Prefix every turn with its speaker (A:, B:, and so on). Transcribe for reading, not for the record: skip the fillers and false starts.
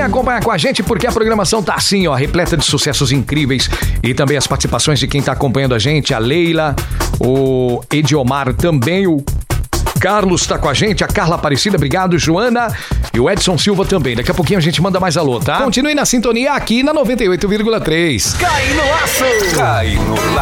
A: acompanhar com a gente, porque a programação tá assim, ó, repleta de sucessos incríveis. E também as participações de quem tá acompanhando a gente, a Leila, o Ediomar também, o Carlos tá com a gente, a Carla Aparecida, obrigado, Joana, e o Edson Silva também. Daqui a pouquinho a gente manda mais alô, tá? Continue na sintonia aqui na 98,3.
B: Cai no laço! Cai no laço!